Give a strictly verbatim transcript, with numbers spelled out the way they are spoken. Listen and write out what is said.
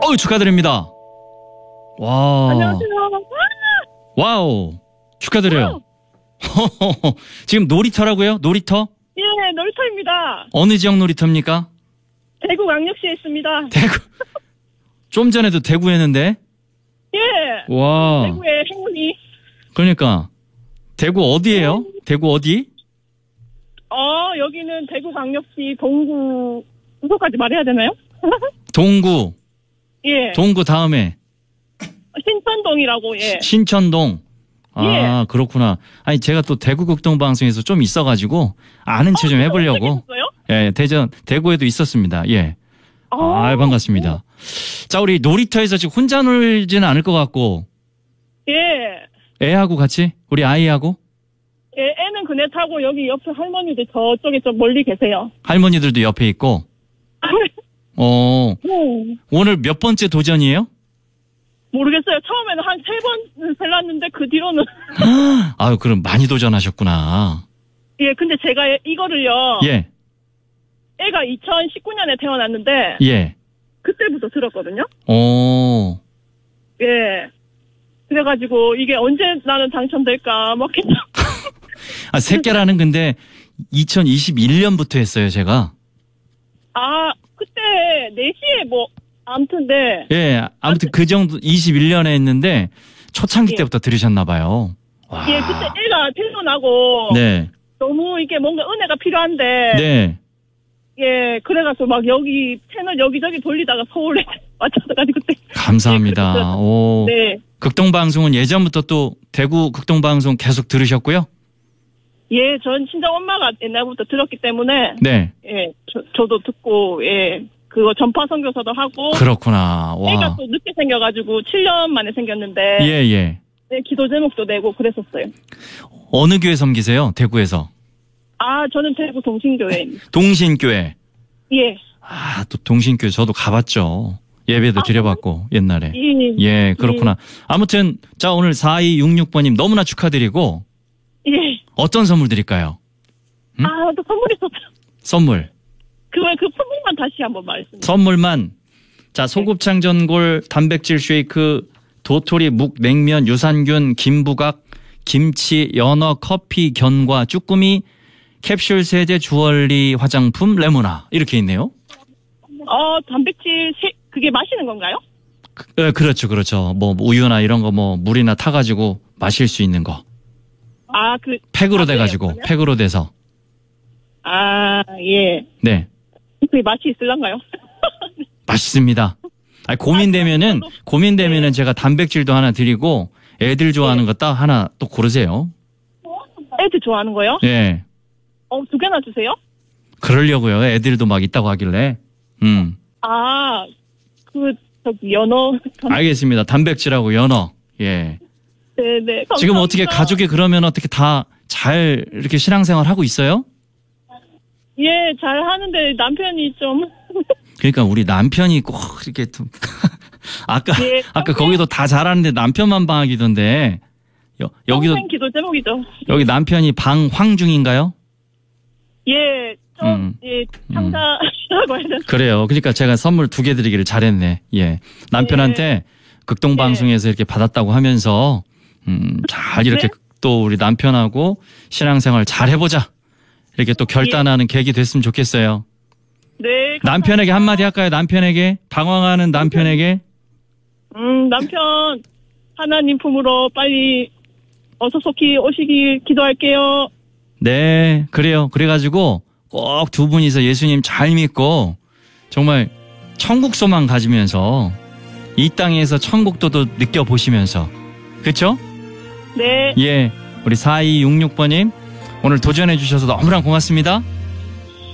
어우, 축하드립니다. 와. 안녕하세요. 와우. 축하드려요. 지금 놀이터라고요? 놀이터? 예, 놀이터입니다. 어느 지역 놀이터입니까? 대구 광역시에 있습니다. 대구. 좀 전에도 대구에 했는데? 예. 와. 대구의 행운이. 그러니까. 대구 어디예요? 네. 대구 어디? 어, 여기는 대구 광역시 동구, 그거까지 말해야 되나요? 동구. 예. 동구 다음에. 신천동이라고, 예. 신천동. 아, 예. 그렇구나. 아니, 제가 또 대구 극동방송에서 좀 있어가지고, 아는 체 좀 어, 해보려고. 예, 대전, 대구에도 있었습니다. 예. 아, 아 반갑습니다. 예. 자, 우리 놀이터에서 지금 혼자 놀지는 않을 것 같고. 예. 애하고 같이? 우리 아이하고? 예, 애는 그네 타고 여기 옆에 할머니들 저쪽에 좀 멀리 계세요. 할머니들도 옆에 있고. 어. 음. 오늘 몇 번째 도전이에요? 모르겠어요. 처음에는 한 세 번 셀랐는데 그 뒤로는. 아유, 그럼 많이 도전하셨구나. 예, 근데 제가 이거를요. 예. 애가 이천십구 년에 태어났는데. 예. 그때부터 들었거든요. 오. 예. 그래가지고 이게 언제 나는 당첨될까 막 계속. 아, 새끼라는 근데 이천이십일 년부터 했어요, 제가. 아, 그때 네 시에 뭐 아무튼 네. 예, 아무튼 그 정도 이십일 년에 했는데 초창기 예. 때부터 들으셨나 봐요. 와. 예, 그때 애가 태어나고 네. 너무 이게 뭔가 은혜가 필요한데. 네. 예, 그래가지고 막 여기 채널 여기저기 돌리다가 서울에 맞춰가지고 그때. 감사합니다. 예, 오. 네. 극동방송은 예전부터 또 대구 극동방송 계속 들으셨고요? 예, 전 친정 엄마가 옛날부터 들었기 때문에. 네. 예, 저, 저도 듣고, 예, 그거 전파 선교사도 하고. 그렇구나. 와. 애가 또 늦게 생겨가지고 칠 년 만에 생겼는데. 예, 예. 네, 기도 제목도 내고 그랬었어요. 어느 교회 섬기세요? 대구에서? 아, 저는 대구 동신교회입니다. 동신교회. 예. 아, 또 동신교회 저도 가봤죠. 예배도 아, 드려봤고, 옛날에. 예. 예, 그렇구나. 예. 아무튼, 자, 오늘 사이육육 번님 너무나 축하드리고. 예. 어떤 선물 드릴까요? 응? 아, 또 선물 있었죠. 선물. 그, 그 선물만 다시 한번 말씀. 선물만. 자, 소곱창 전골, 단백질 쉐이크, 도토리 묵 냉면, 유산균, 김부각, 김치, 연어, 커피, 견과, 쭈꾸미, 캡슐 세제, 주얼리, 화장품, 레모나. 이렇게 있네요. 어, 단백질, 세, 그게 마시는 건가요? 그, 네, 그렇죠, 그렇죠. 뭐, 우유나 이런 거 뭐, 물이나 타가지고 마실 수 있는 거. 아, 그. 팩으로 아, 돼가지고, 그래요? 팩으로 돼서. 아, 예. 네. 그게 맛이 있을란가요? 맛있습니다. 아니, 고민되면은, 아, 고민되면은 네. 제가 단백질도 하나 드리고, 애들 좋아하는 거 딱 하나 또 고르세요. 애들 좋아하는 거요? 예. 어, 두 개나 주세요? 그러려고요. 애들도 막 있다고 하길래. 음. 아, 그, 저기, 연어. 알겠습니다. 단백질하고 연어. 예. 네네. 감사합니다. 지금 어떻게 가족이 그러면 어떻게 다 잘 이렇게 신앙생활 하고 있어요? 예, 잘 하는데 남편이 좀. 그러니까 우리 남편이 꼭 이렇게 좀 아까 예, 아까 거기도 다 잘하는데 남편만 방학이던데 여, 여기도 평생 기도 제목이죠. 여기 남편이 방황 중인가요? 예, 좀, 음. 예, 창자라고 해야 되나? 그래요. 그러니까 제가 선물 두 개 드리기를 잘했네. 예. 남편한테 극동방송에서 이렇게 받았다고 하면서 음, 잘 이렇게 네? 또 우리 남편하고 신앙생활 잘 해보자. 이렇게 또 결단하는 계기 됐으면 좋겠어요. 네. 감사합니다. 남편에게 한마디 할까요? 남편에게? 방황하는 남편에게? 음, 남편, 하나님 품으로 빨리 어서 속히 오시길 기도할게요. 네, 그래요. 그래가지고 꼭 두 분이서 예수님 잘 믿고 정말 천국 소망 가지면서 이 땅에서 천국도도 느껴보시면서 그쵸? 네. 예, 우리 사이육육 번님 오늘 도전해 주셔서 너무나 고맙습니다.